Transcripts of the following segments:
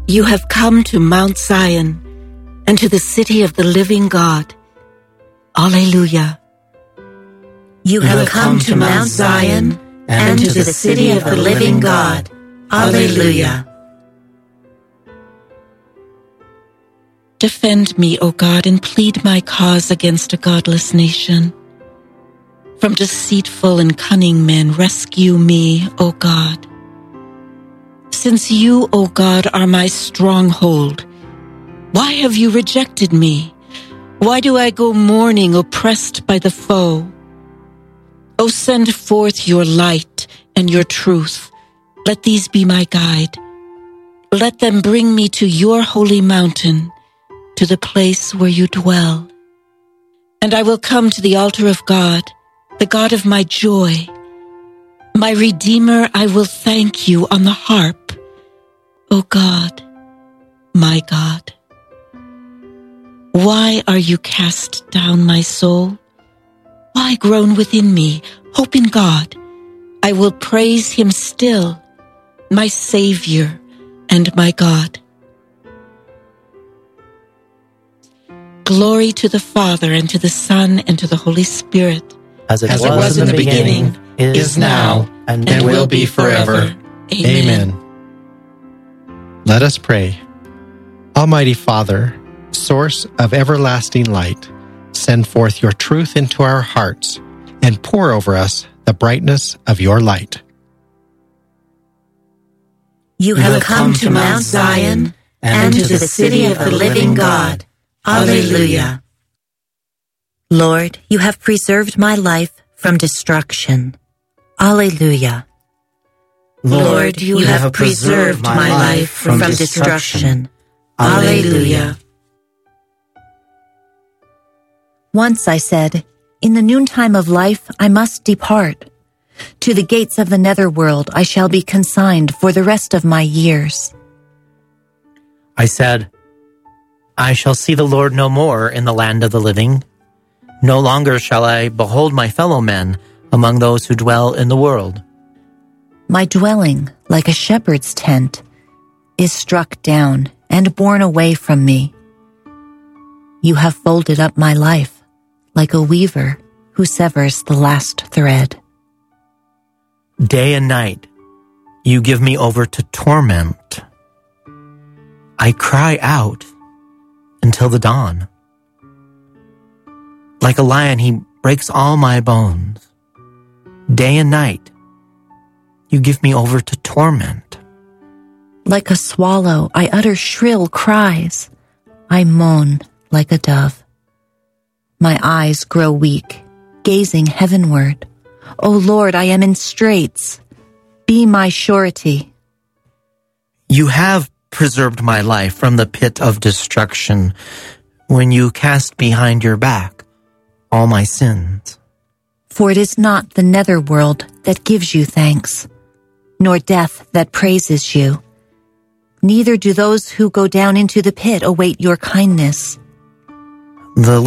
You have come to Mount Zion and to the city of the living God. Alleluia. You have come to Mount Zion and to the city of the living God. Alleluia. Defend me, O God, and plead my cause against a godless nation. From deceitful and cunning men, rescue me, O God. Since you, O God, are my stronghold, why have you rejected me? Why do I go mourning, oppressed by the foe? O send forth your light and your truth. Let these be my guide. Let them bring me to your holy mountain, to the place where you dwell. And I will come to the altar of God, the God of my joy. My Redeemer, I will thank you on the harp. O God, my God. Why are you cast down, my soul? Why groan within me? Hope in God. I will praise him still, my Savior and my God. Glory to the Father, and to the Son, and to the Holy Spirit. As it was in the beginning, is now, and will be forever. Amen. Let us pray. Almighty Father, source of everlasting light, send forth your truth into our hearts and pour over us the brightness of your light. You have come to Mount Zion and to the city of the living God. Alleluia. Lord, you have preserved my life from destruction. Alleluia. Lord, you have preserved my life from destruction. Alleluia. Once I said, in the noontime of life I must depart. To the gates of the netherworld I shall be consigned for the rest of my years. I said, I shall see the Lord no more in the land of the living. No longer shall I behold my fellow men among those who dwell in the world. My dwelling, like a shepherd's tent, is struck down and borne away from me. You have folded up my life like a weaver who severs the last thread. Day and night, you give me over to torment. I cry out until the dawn. Like a lion, he breaks all my bones. Day and night, you give me over to torment. Like a swallow, I utter shrill cries. I moan like a dove. My eyes grow weak, gazing heavenward. O Lord, I am in straits. Be my surety. You have preserved my life from the pit of destruction when you cast behind your back all my sins. For it is not the netherworld that gives you thanks, nor death that praises you. Neither do those who go down into the pit await your kindness. The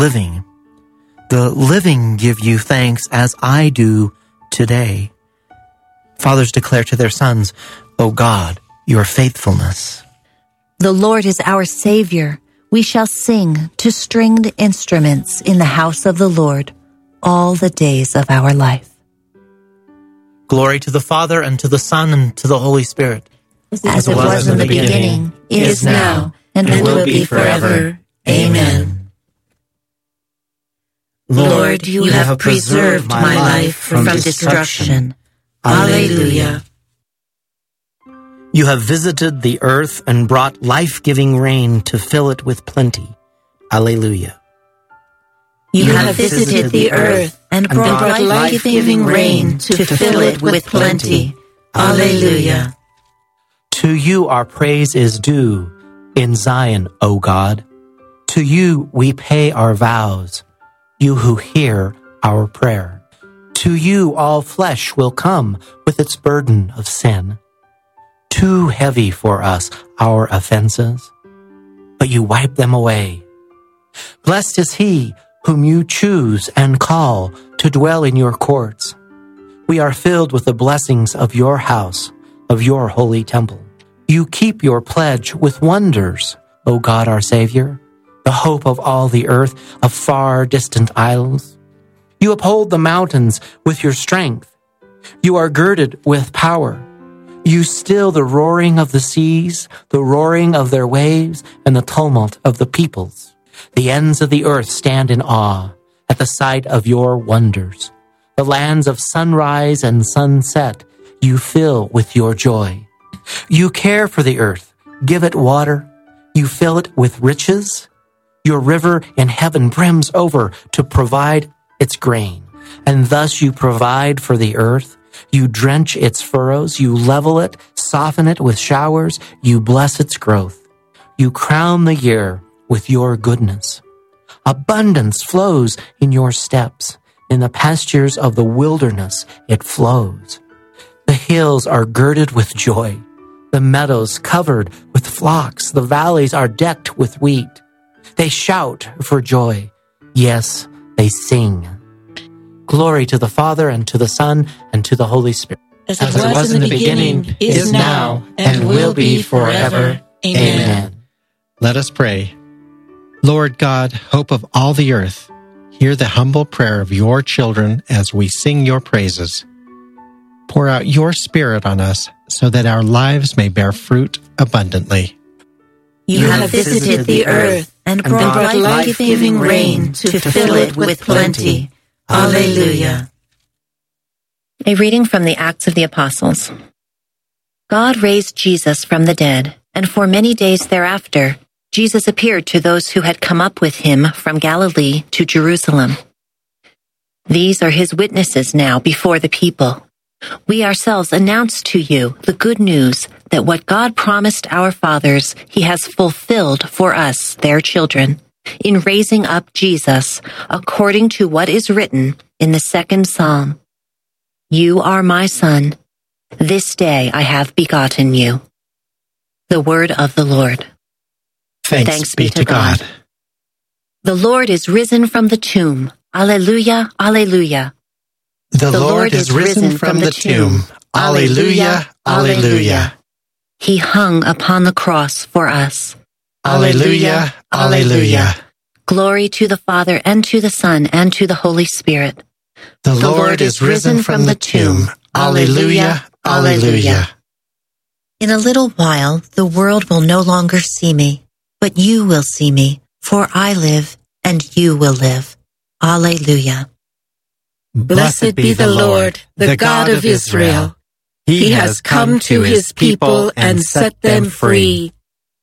living give you thanks as I do today. Fathers declare to their sons, O God, your faithfulness. The Lord is our Savior. We shall sing to stringed instruments in the house of the Lord all the days of our life. Glory to the Father, and to the Son, and to the Holy Spirit. As it was in the beginning, is now, and will be forever. Amen. Lord, you have preserved my life from destruction. Alleluia. You have visited the earth and brought life-giving rain to fill it with plenty. Alleluia. You have visited the earth and brought life-giving rain to fill it with plenty. Alleluia. To you our praise is due in Zion, O God. To you we pay our vows, you who hear our prayer. To you all flesh will come with its burden of sin. Too heavy for us our offenses, but you wipe them away. Blessed is he whom you choose and call to dwell in your courts. We are filled with the blessings of your house, of your holy temple. You keep your pledge with wonders, O God our Savior, the hope of all the earth, of far distant isles. You uphold the mountains with your strength. You are girded with power. You still the roaring of the seas, the roaring of their waves, and the tumult of the peoples. The ends of the earth stand in awe at the sight of your wonders. The lands of sunrise and sunset you fill with your joy. You care for the earth, give it water. You fill it with riches. Your river in heaven brims over to provide its grain, and thus you provide for the earth. You drench its furrows, you level it, soften it with showers, you bless its growth. You crown the year with your goodness. Abundance flows in your steps. In the pastures of the wilderness it flows. The hills are girded with joy. The meadows covered with flocks. The valleys are decked with wheat. They shout for joy. Yes, they sing. Glory to the Father, and to the Son, and to the Holy Spirit. As it was in the beginning, is now, and will be forever. Amen. Let us pray. Lord God, hope of all the earth, hear the humble prayer of your children as we sing your praises. Pour out your Spirit on us so that our lives may bear fruit abundantly. You have visited the earth and brought life-giving rain to fill it with plenty. Alleluia. A reading from the Acts of the Apostles. God raised Jesus from the dead, and for many days thereafter, Jesus appeared to those who had come up with him from Galilee to Jerusalem. These are his witnesses now before the people. We ourselves announce to you the good news that what God promised our fathers, he has fulfilled for us, their children, in raising up Jesus, according to what is written in the second Psalm. You are my son. This day I have begotten you. The word of the Lord. Thanks be to God. The Lord is risen from the tomb. Alleluia, alleluia. The Lord is risen from the tomb. Alleluia, alleluia. He hung upon the cross for us. Alleluia, alleluia. Glory to the Father, and to the Son, and to the Holy Spirit. The Lord is risen from the tomb. Alleluia, alleluia. In a little while, the world will no longer see me, but you will see me, for I live, and you will live. Alleluia. Blessed be the Lord, the God of Israel. He has come to his people and set them free.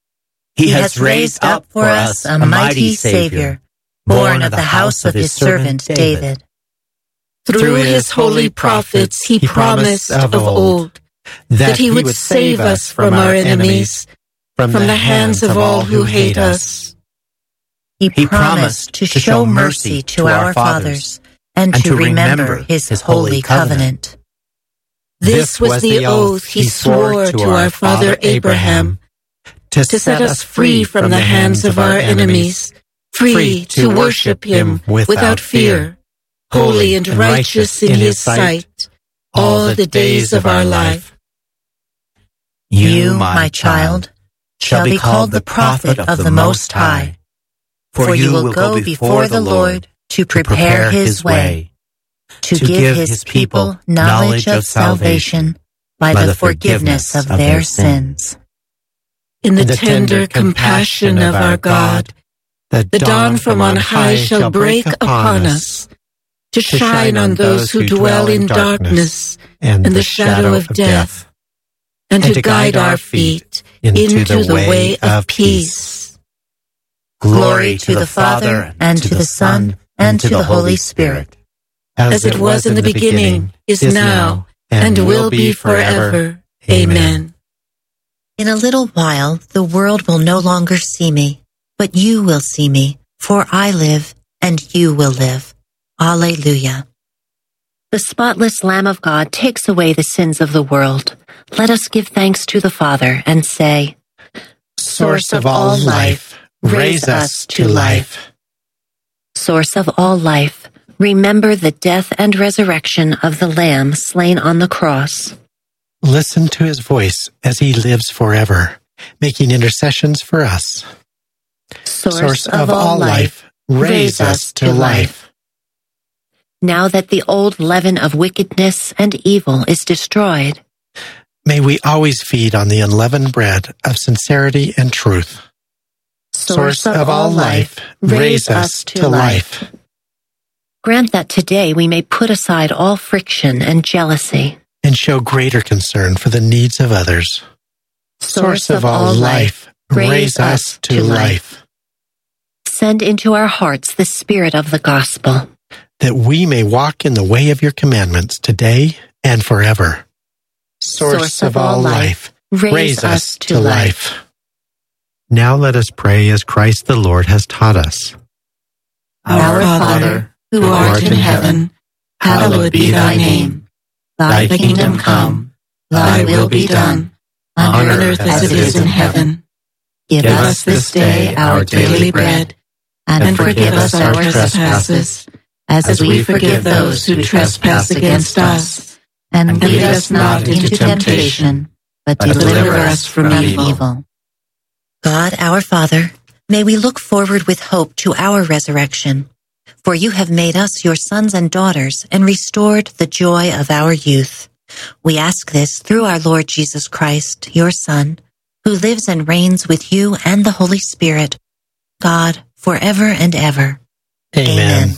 He has raised up for us a mighty Savior, born of the house of his servant David. Through his holy prophets he promised of old that he would save us from our enemies, from the hands of all who hate us. He promised to show mercy to our fathers and to remember his holy covenant. This was the oath he swore to our father Abraham, to set us free from the hands of our enemies, free to worship him without fear, holy and righteous in his sight, all the days of our life. You, my child, shall be called the prophet of the Most High, for you will go before the Lord to prepare his way, to give his people knowledge of salvation by the forgiveness of their sins. In the tender compassion of our God, the dawn from on high shall break upon us, to shine on those who dwell in darkness and the shadow of death, and to guide our feet into the way of peace. Glory to the Father, and to the Son, and to the Holy Spirit, as it was in the beginning, is now, and will be forever. Amen. In a little while, the world will no longer see me, but you will see me, for I live, and you will live. Alleluia. The spotless Lamb of God takes away the sins of the world. Let us give thanks to the Father and say, Source of all life, raise us to life. Source of all life, remember the death and resurrection of the Lamb slain on the cross. Listen to his voice as he lives forever, making intercessions for us. Source of all life, raise us to life. Now that the old leaven of wickedness and evil is destroyed, may we always feed on the unleavened bread of sincerity and truth. Source of all life, raise us to life. Grant that today we may put aside all friction and jealousy, and show greater concern for the needs of others. Source of all life, raise us to life. Send into our hearts the spirit of the gospel, that we may walk in the way of your commandments today and forever. Source of all life, raise us to life. Now let us pray as Christ the Lord has taught us. Our Father, who art in heaven, hallowed be thy name. Thy kingdom come, thy will be done, on earth as it is in heaven. Give us this day our daily bread, and forgive us our trespasses, as we forgive those who trespass against us. And lead us not into temptation, but deliver us from evil. God, our Father, may we look forward with hope to our resurrection. For you have made us your sons and daughters and restored the joy of our youth. We ask this through our Lord Jesus Christ, your Son, who lives and reigns with you and the Holy Spirit, God, forever and ever. Amen.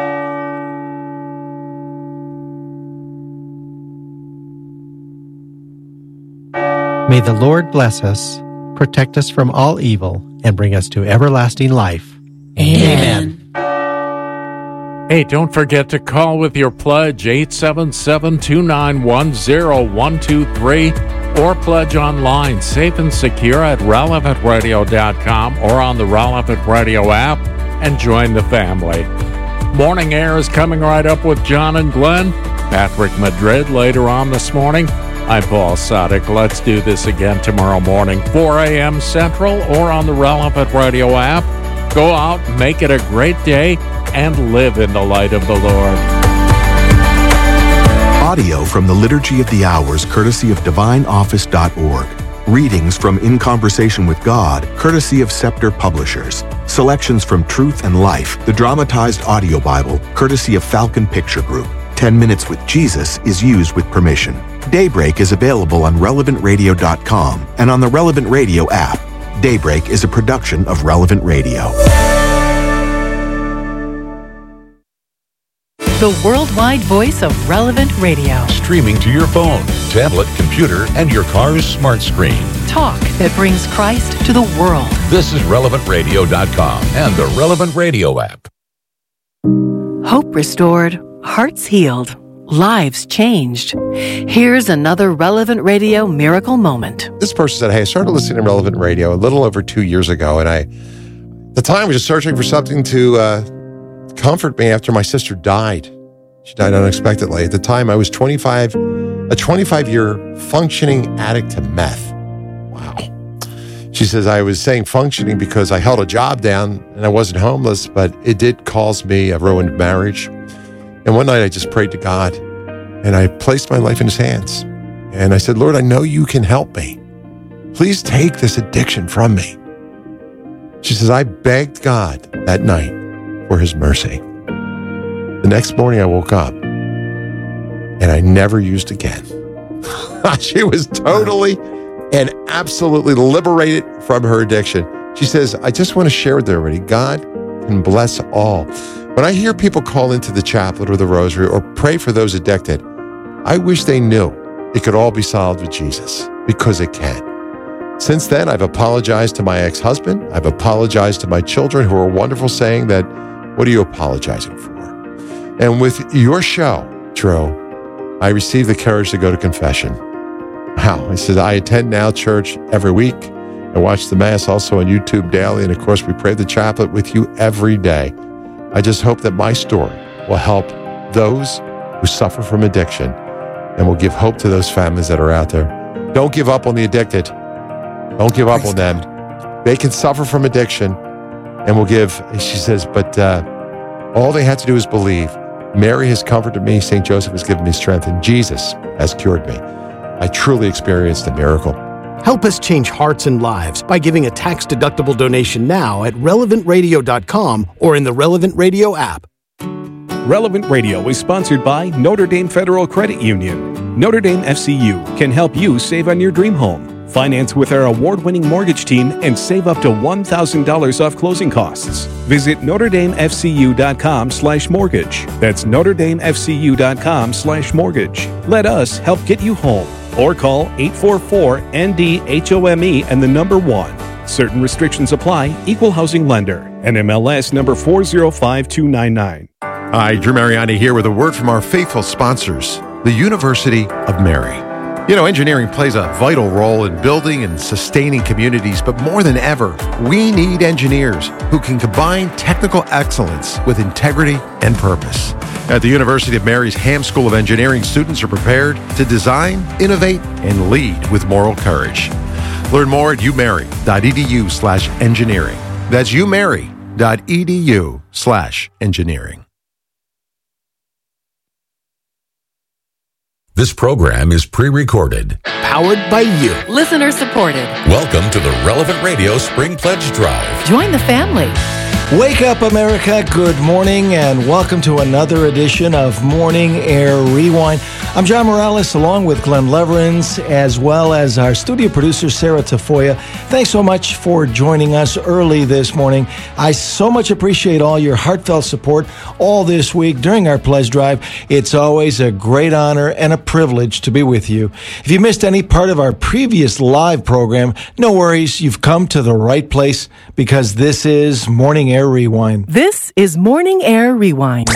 May the Lord bless us, protect us from all evil, and bring us to everlasting life. Amen. Hey, don't forget to call with your pledge, 877-291-0123, or pledge online, safe and secure at relevantradio.com or on the Relevant Radio app, and join the family. Morning Air is coming right up with John and Glenn. Patrick Madrid later on this morning. I'm Paul Sadek. Let's do this again tomorrow morning, 4 a.m. Central or on the Relevant Radio app. Go out, make it a great day, and live in the light of the Lord. Audio from the Liturgy of the Hours, courtesy of DivineOffice.org. Readings from In Conversation with God, courtesy of Scepter Publishers. Selections from Truth and Life, the dramatized audio Bible, courtesy of Falcon Picture Group. 10 Minutes with Jesus is used with permission. Daybreak is available on RelevantRadio.com and on the Relevant Radio app. Daybreak is a production of Relevant Radio. The worldwide voice of Relevant Radio. Streaming to your phone, tablet, computer, and your car's smart screen. Talk that brings Christ to the world. This is RelevantRadio.com and the Relevant Radio app. Hope restored, hearts healed, lives changed. Here's another Relevant Radio miracle moment. This person said, hey, I started listening to Relevant Radio a little over 2 years ago, and at the time I was just searching for something to comfort me after my sister died. She died unexpectedly. At the time, I was a 25-year functioning addict to meth. Wow. She says, I was saying functioning because I held a job down and I wasn't homeless, but it did cause me a ruined marriage. And one night I just prayed to God and I placed my life in his hands. And I said, Lord, I know you can help me. Please take this addiction from me. She says, I begged God that night for his mercy. The next morning I woke up and I never used again. She was totally and absolutely liberated from her addiction. She says, I just want to share with everybody, God can bless all. When I hear people call into the chaplet or the rosary or pray for those addicted, I wish they knew it could all be solved with Jesus, because it can. Since then, I've apologized to my ex-husband. I've apologized to my children, who are wonderful, saying that, what are you apologizing for? And with your show, Drew, I received the courage to go to confession. Wow. I said, I attend Now Church every week. I watch the Mass also on YouTube daily. And of course, we pray the chaplet with you every day. I just hope that my story will help those who suffer from addiction and will give hope to those families that are out there. Don't give up on the addicted. Don't give up on them. They can suffer from addiction and will give, she says, but all they have to do is believe. Mary has comforted me. St. Joseph has given me strength, and Jesus has cured me. I truly experienced a miracle. Help us change hearts and lives by giving a tax-deductible donation now at relevantradio.com or in the Relevant Radio app. Relevant Radio is sponsored by Notre Dame Federal Credit Union. Notre Dame FCU can help you save on your dream home. Finance with our award-winning mortgage team and save up to $1,000 off closing costs. Visit NotreDameFCU.com/mortgage. That's NotreDameFCU.com/mortgage. Let us help get you home. Or call 844-ND-HOME and the number 1. Certain restrictions apply. Equal housing lender. NMLS number 405299. Hi, Drew Mariani here with a word from our faithful sponsors, the University of Mary. You know, engineering plays a vital role in building and sustaining communities, but more than ever, we need engineers who can combine technical excellence with integrity and purpose. At the University of Mary's Ham School of Engineering, students are prepared to design, innovate, and lead with moral courage. Learn more at umary.edu/engineering. That's umary.edu/engineering. This program is pre-recorded. Powered by you. Listener supported. Welcome to the Relevant Radio Spring Pledge Drive. Join the family. Wake up, America. Good morning, and welcome to another edition of Morning Air Rewind. I'm John Morales, along with Glenn Leverins, as well as our studio producer, Sarah Tafoya. Thanks so much for joining us early this morning. I so much appreciate all your heartfelt support all this week during our pledge drive. It's always a great honor and a privilege to be with you. If you missed any part of our previous live program, no worries. You've come to the right place because this is Morning Air Rewind. This is Morning Air Rewind.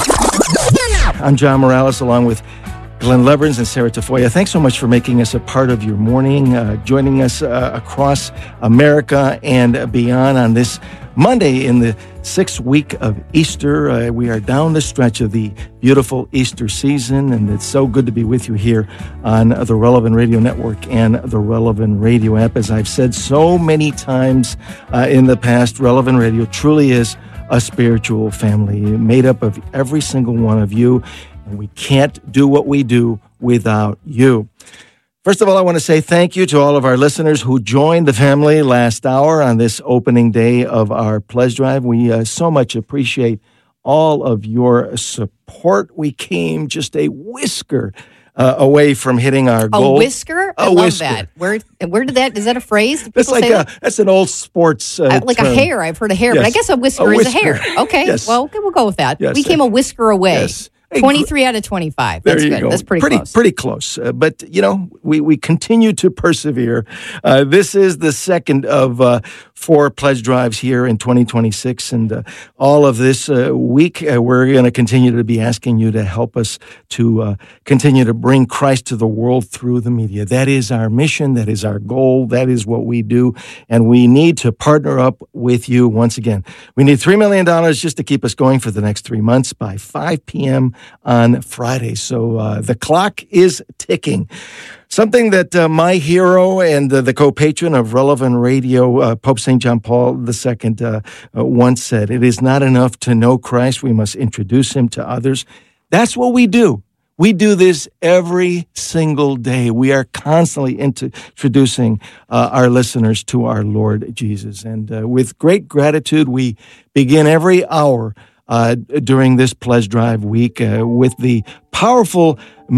I'm John Morales, along with Glenn Leverins and Sarah Tafoya. Thanks so much for making us a part of your morning, joining us across America and beyond on this Monday in the 6th week of Easter. We are down the stretch of the beautiful Easter season, and it's so good to be with you here on the Relevant Radio Network and the Relevant Radio app. As I've said so many times in the past, Relevant Radio truly is a spiritual family made up of every single one of you, and we can't do what we do without you. First of all, I want to say thank you to all of our listeners who joined the family last hour on this opening day of our pledge drive. We so much appreciate all of your support. We came just a whisker away from hitting our goal. A whisker? I love that. Where did that, is that a phrase? That's like that's an old sports like term. A hair. I've heard a hair, yes. But I guess a whisker is a hair. Okay, yes. Well, okay, we'll go with that. Yes. We came a whisker away. Yes. 23 out of 25. That's good. Go. That's pretty close. Pretty close. But, you know, we continue to persevere. This is the second of 4 pledge drives here in 2026. And all of this week, we're going to continue to be asking you to help us to continue to bring Christ to the world through the media. That is our mission. That is our goal. That is what we do. And we need to partner up with you once again. We need $3 million just to keep us going for the next 3 months by 5 p.m. on Friday. So the clock is ticking. Something that my hero and the co-patron of Relevant Radio, Pope St. John Paul II, once said, "It is not enough to know Christ. We must introduce him to others." That's what we do. We do this every single day. We are constantly introducing our listeners to our Lord Jesus. And with great gratitude, we begin every hour during this pledge drive week with the powerful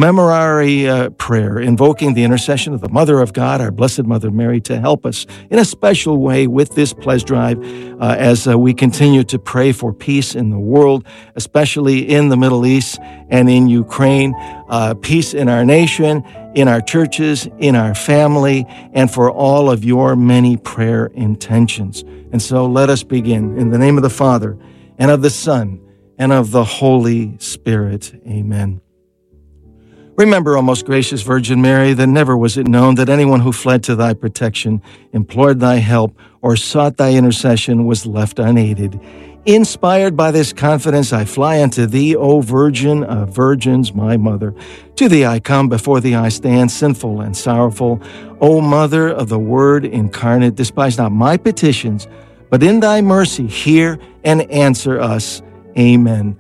memorare prayer, invoking the intercession of the Mother of God, our Blessed Mother Mary, to help us in a special way with this pledge drive as we continue to pray for peace in the world, especially in the Middle East and in Ukraine, peace in our nation, in our churches, in our family, and for all of your many prayer intentions. And so let us begin in the name of the Father, and of the Son, and of the Holy Spirit. Amen. Remember, O most gracious Virgin Mary, that never was it known that anyone who fled to thy protection, implored thy help, or sought thy intercession was left unaided. Inspired by this confidence, I fly unto thee, O Virgin of Virgins, my Mother. To thee I come, before thee I stand, sinful and sorrowful. O Mother of the Word incarnate, despise not my petitions, but in thy mercy hear and answer us. Amen.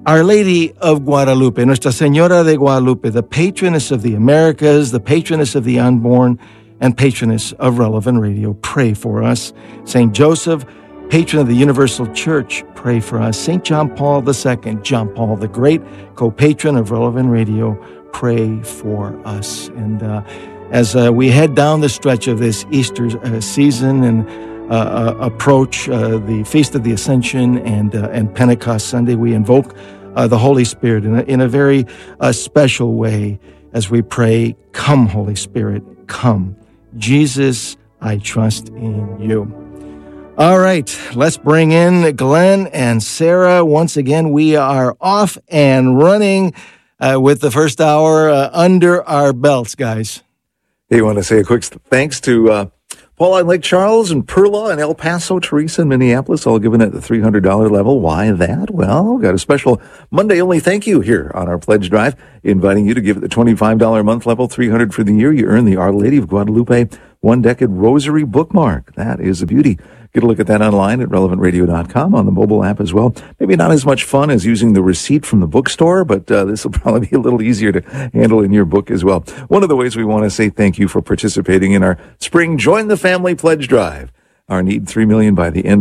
Our Lady of Guadalupe, Nuestra Señora de Guadalupe, the patroness of the Americas, the patroness of the unborn, and patroness of Relevant Radio, pray for us. St. Joseph, patron of the Universal Church, pray for us. St. John Paul II, John Paul the Great, co-patron of Relevant Radio, pray for us. And as we head down the stretch of this Easter season and approach the Feast of the Ascension and Pentecost Sunday, we invoke the Holy Spirit in a very special way as we pray, "Come, Holy Spirit, come. Jesus, I trust in you." All right, let's bring in Glenn and Sarah. Once again, we are off and running with the first hour under our belts, guys. Hey, you want to say a quick thanks to Paula in Lake Charles and Perla in El Paso, Teresa in Minneapolis, all given at the $300 level. Why that? Well, we've got a special Monday-only thank you here on our Pledge Drive, inviting you to give at the $25 a month level, $300 for the year. You earn the Our Lady of Guadalupe One Decade Rosary bookmark. That is a beauty. Get a look at that online at relevantradio.com, on the mobile app as well. Maybe not as much fun as using the receipt from the bookstore, but this will probably be a little easier to handle in your book as well. One of the ways we want to say thank you for participating in our spring Join the Family Pledge Drive. Our need, $3 million by the end